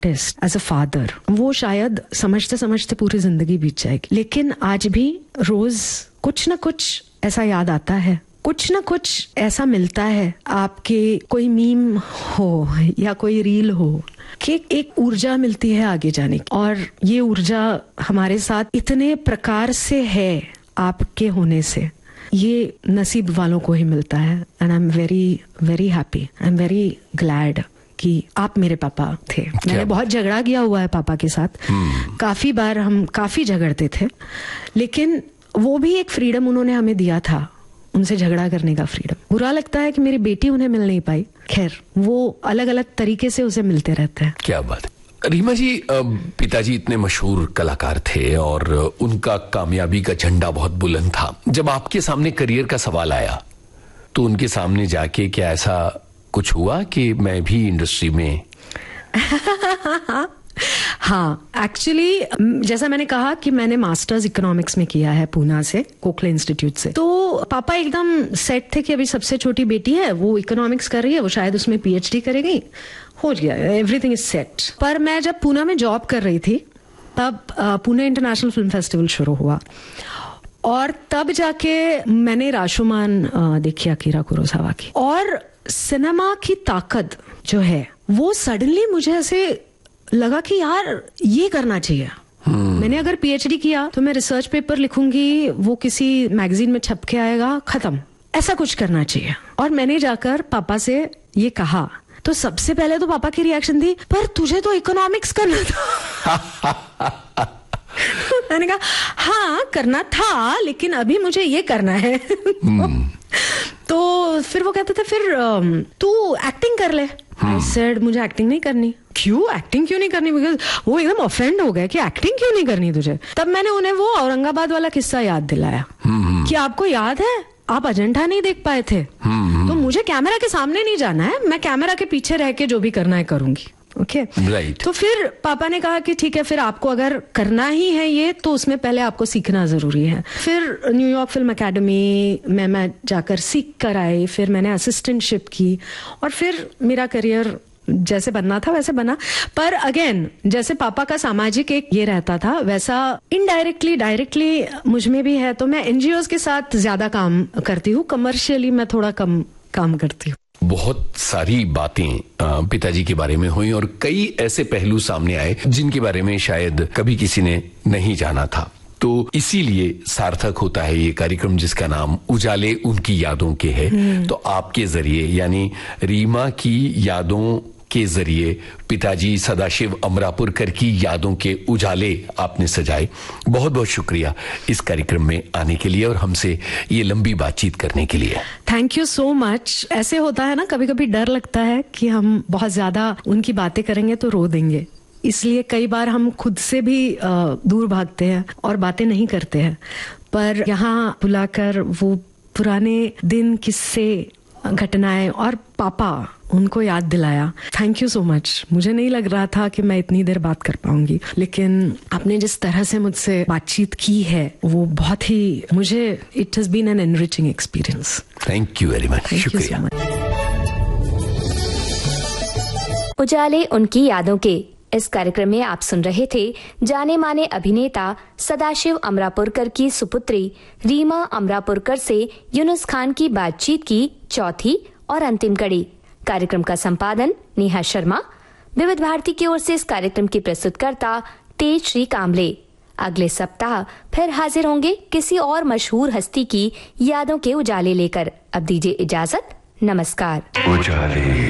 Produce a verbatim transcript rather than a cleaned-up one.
Test as a father, वो शायद समझते समझते पूरी जिंदगी बीत जाएगी, लेकिन आज भी रोज कुछ ना कुछ ऐसा याद आता है, कुछ ना कुछ ऐसा मिलता है, आपके कोई मीम हो या कोई रील हो, कि एक ऊर्जा मिलती है आगे जाने की। और ये ऊर्जा हमारे साथ इतने प्रकार से है, आपके होने से ये नसीब वालों को ही मिलता है। And I am very very happy, I am very glad कि आप मेरे पापा थे। मैंने बहुत झगड़ा किया हुआ है पापा के साथ, hmm. काफी बार हम काफी झगड़ते थे, लेकिन वो भी एक फ्रीडम उन्होंने हमें दिया था, उनसे झगड़ा करने का फ्रीडम। बुरा लगता है कि मेरी बेटी उन्हें मिल नहीं पाई, खैर वो अलग अलग तरीके से उसे मिलते रहते हैं। क्या बात है। रीमा जी, पिताजी इतने मशहूर कलाकार थे और उनका कामयाबी का झंडा बहुत बुलंद था। जब आपके सामने करियर का सवाल आया तो उनके सामने जाके क्या ऐसा कुछ हुआ कि मैं भी इंडस्ट्री में हाँ, एक्चुअली जैसा मैंने कहा कि मैंने मास्टर्स इकोनॉमिक्स में किया है पूना से, कोखले इंस्टीट्यूट से। तो पापा एकदम सेट थे कि अभी सबसे छोटी बेटी है, वो इकोनॉमिक्स कर रही है, वो शायद उसमें पीएचडी करेगी, हो गया, एवरीथिंग इज सेट। पर मैं जब पूना में जॉब कर रही थी तब पुणे इंटरनेशनल फिल्म फेस्टिवल शुरू हुआ और तब जाके मैंने राशोमान देखी अकीरा कुरोसावा की, और सिनेमा की ताकत जो है वो सडनली मुझे ऐसे लगा कि यार ये करना चाहिए। hmm. मैंने अगर पीएचडी किया तो मैं रिसर्च पेपर लिखूंगी, वो किसी मैगजीन में छप के आएगा, खत्म, ऐसा कुछ करना चाहिए। और मैंने जाकर पापा से ये कहा तो सबसे पहले तो पापा की रिएक्शन थी, पर तुझे तो इकोनॉमिक्स करना था। मैंने कहा हाँ करना था, लेकिन अभी मुझे ये करना है। hmm. तो फिर वो कहते थे फिर तू एक्टिंग कर ले। आई सेड मुझे एक्टिंग नहीं करनी। क्यों एक्टिंग क्यों नहीं करनी? बिकॉज वो एकदम ऑफेंड हो गए कि एक्टिंग क्यों नहीं करनी तुझे। तब मैंने उन्हें वो औरंगाबाद वाला किस्सा याद दिलाया कि आपको याद है आप अजंठा नहीं देख पाए थे, तो मुझे कैमरा के सामने नहीं जाना है, मैं कैमरा के पीछे रह के जो भी करना है करूंगी। Okay okay? right. तो फिर पापा ने कहा कि ठीक है, फिर आपको अगर करना ही है ये तो उसमें पहले आपको सीखना जरूरी है। फिर न्यूयॉर्क फिल्म एकेडमी में मैं जाकर सीख कर आई, फिर मैंने असिस्टेंटशिप की और फिर मेरा करियर जैसे बनना था वैसे बना। पर अगेन जैसे पापा का सामाजिक एक ये रहता था, वैसा इनडायरेक्टली डायरेक्टली मुझ में भी है। तो मैं एनजीओ के साथ ज्यादा काम करती हूँ, कमर्शियली मैं थोड़ा कम काम करती हूँ। बहुत सारी बातें पिताजी के बारे में हुई और कई ऐसे पहलू सामने आए जिनके बारे में शायद कभी किसी ने नहीं जाना था। तो इसीलिए सार्थक होता है ये कार्यक्रम जिसका नाम उजाले उनकी यादों के है। तो आपके जरिए यानी रीमा की यादों के जरिए पिताजी सदाशिव अमरापुरकर की यादों के उजाले आपने सजाए। बहुत बहुत शुक्रिया इस कार्यक्रम में आने के लिए और हमसे ये लंबी बातचीत करने के लिए। Thank you so much. ऐसे होता है ना, कभी कभी डर लगता है कि हम बहुत ज्यादा उनकी बातें करेंगे तो रो देंगे, इसलिए कई बार हम खुद से भी दूर भागते हैं और बातें नहीं करते हैं। पर यहाँ बुलाकर वो पुराने दिन, किस्से, घटनाएं और पापा उनको याद दिलाया। Thank you so much. मुझे नहीं लग रहा था कि मैं इतनी देर बात कर पाऊंगी, लेकिन आपने जिस तरह से मुझसे बातचीत की है वो बहुत ही, मुझे it has been an enriching experience. Thank you very much. शुक्रिया। उजाले उनकी यादों के इस कार्यक्रम में आप सुन रहे थे जाने माने अभिनेता सदाशिव अमरापुरकर की सुपुत्री रीमा अमरापुरकर से यूनुस खान की बातचीत की चौथी और अंतिम कड़ी। कार्यक्रम का संपादन नेहा शर्मा। विविध भारती की ओर से इस कार्यक्रम की प्रस्तुतकर्ता तेज श्री कामले। अगले सप्ताह फिर हाजिर होंगे किसी और मशहूर हस्ती की यादों के उजाले लेकर। अब दीजिए इजाजत, नमस्कार। उजाले।